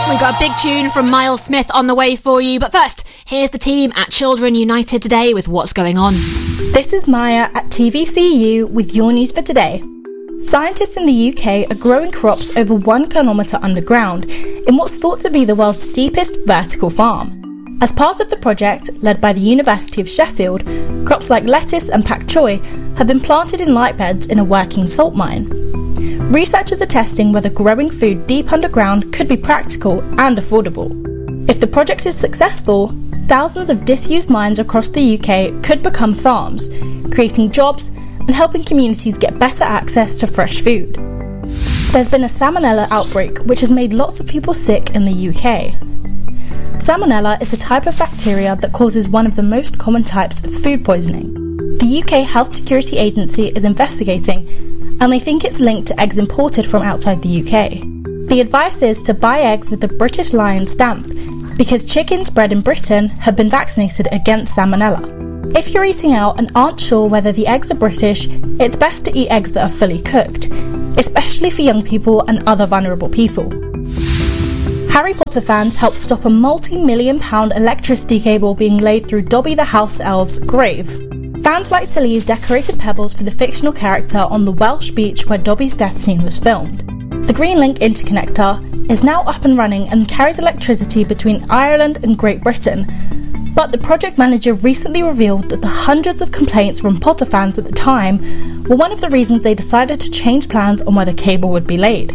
We got a big tune from Miles Smith on the way for you, but first, here's the team at Children United today with what's going on. This is Maya at TVCU with your news for today. Scientists in the UK are growing crops over 1 kilometre underground in what's thought to be the world's deepest vertical farm. As part of the project, led by the University of Sheffield, crops like lettuce and pak choi have been planted in light beds in a working salt mine. Researchers are testing whether growing food deep underground could be practical and affordable. If the project is successful, thousands of disused mines across the UK could become farms, creating jobs and helping communities get better access to fresh food. There's been a salmonella outbreak which has made lots of people sick in the UK. Salmonella is a type of bacteria that causes one of the most common types of food poisoning. The UK Health Security Agency is investigating, and they think it's linked to eggs imported from outside the UK. The advice is to buy eggs with the British Lion stamp, because chickens bred in Britain have been vaccinated against salmonella. If you're eating out and aren't sure whether the eggs are British, it's best to eat eggs that are fully cooked, especially for young people and other vulnerable people. Harry Potter fans helped stop a multi-million-pound electricity cable being laid through Dobby the House Elf's grave. Fans like to leave decorated pebbles for the fictional character on the Welsh beach where Dobby's death scene was filmed. The Greenlink interconnector is now up and running and carries electricity between Ireland and Great Britain, but the project manager recently revealed that the hundreds of complaints from Potter fans at the time were one of the reasons they decided to change plans on where the cable would be laid.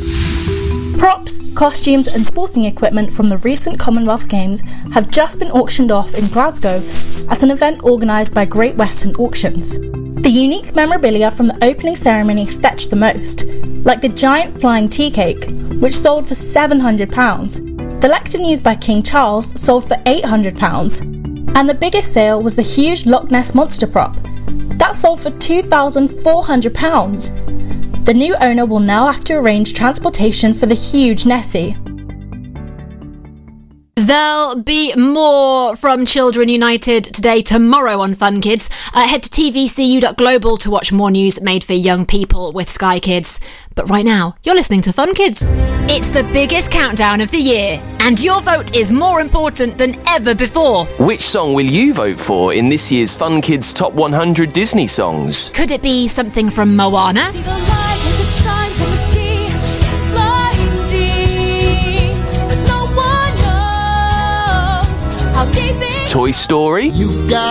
Props, costumes and sporting equipment from the recent Commonwealth Games have just been auctioned off in Glasgow at an event organised by Great Western Auctions. The unique memorabilia from the opening ceremony fetched the most, like the giant flying tea cake, which sold for £700. The lectern used by King Charles sold for £800. And the biggest sale was the huge Loch Ness Monster prop. That sold for £2,400. The new owner will now have to arrange transportation for the huge Nessie. There'll be more from Children United today, tomorrow on Fun Kids. Head to tvcu.global to watch more news made for young people with Sky Kids. But right now, you're listening to Fun Kids. It's the biggest countdown of the year, and your vote is more important than ever before. Which song will you vote for in this year's Fun Kids Top 100 Disney songs? Could it be something from Moana? Toy Story? You got